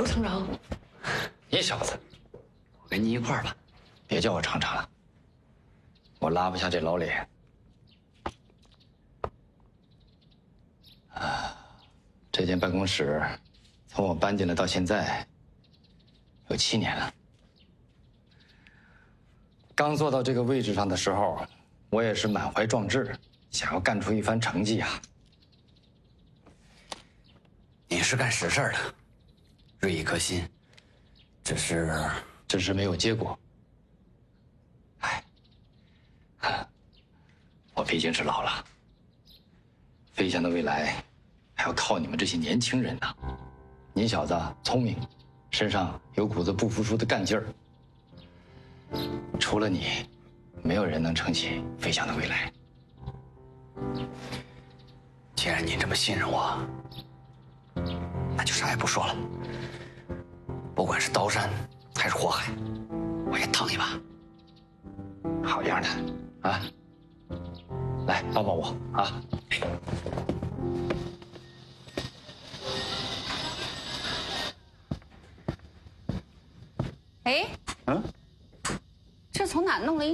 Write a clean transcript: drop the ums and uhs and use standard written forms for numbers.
刘厂长， 你小子，我跟你一块儿吧，别叫我厂长了，我拉不下这老脸。这间办公室从我搬进来到现在有7年了。刚坐到这个位置上的时候，我也是满怀壮志，想要干出一番成绩啊。 你是干实事的，锐意可信，只是没有结果。哎，我毕竟是老了，飞翔的未来还要靠你们这些年轻人呢。你小子聪明，身上有股子不服输的干劲儿。除了你，没有人能撑起飞翔的未来。 既然你这么信任我，那就啥也不说了。不管是刀山还是火海，我也趟一把。 好样的啊！来帮帮我啊！ 哎，这从哪弄了一